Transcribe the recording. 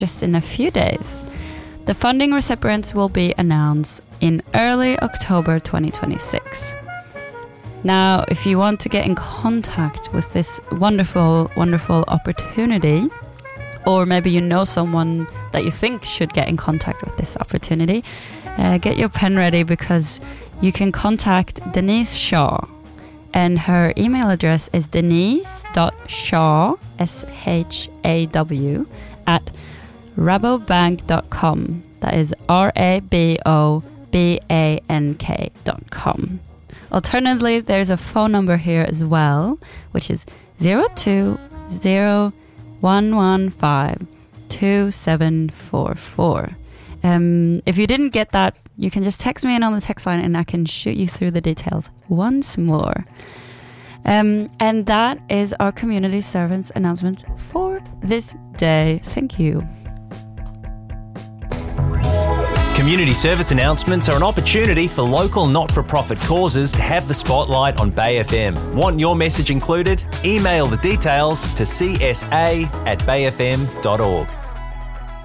just in a few days. The funding recipients will be announced in early October 2026. Now, if you want to get in contact with this wonderful, wonderful opportunity, or maybe you know someone that you think should get in contact with this opportunity, get your pen ready because you can contact Denise Shaw. And her email address is denise.shaw, SHAW, at rabobank.com. That is RABOBANK.com. Alternatively, there's a phone number here as well, which is 020-115-2744. If you didn't get that, you can just text me in on the text line and I can shoot you through the details once more. And that is our community servants announcement for this day. Thank you. Community service announcements are an opportunity for local not-for-profit causes to have the spotlight on Bay FM. Want your message included? Email the details to csa@bayfm.org.